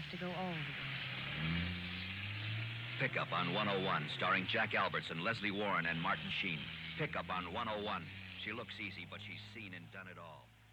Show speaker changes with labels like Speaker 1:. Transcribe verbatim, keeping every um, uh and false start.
Speaker 1: have to go all the way.
Speaker 2: Pickup on one oh one, starring Jack Albertson, Leslie Warren, and Martin Sheen. Pickup on one oh one. She looks easy, but she's seen and done it all.